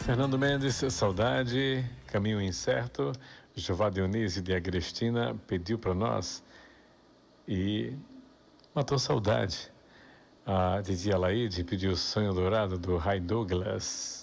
Fernando Mendes, Saudade, Caminho Incerto. Jeová Dionísio de Agrestina pediu para nós e matou saudade. A Didi Alaide pediu Sonho Dourado do Ray Douglas.